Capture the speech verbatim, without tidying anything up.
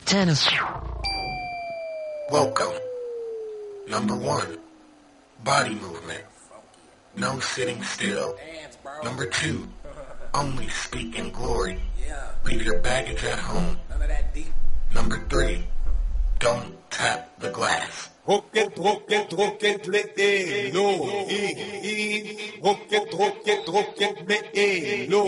Tennis. Welcome. Number one, body movement. No sitting still. Number two, only speak in glory. Leave your baggage at home. Number three, don't tap the glass. Rocket, rocket, rocket, let no, he, he, rocket, rocket, rocket, let no.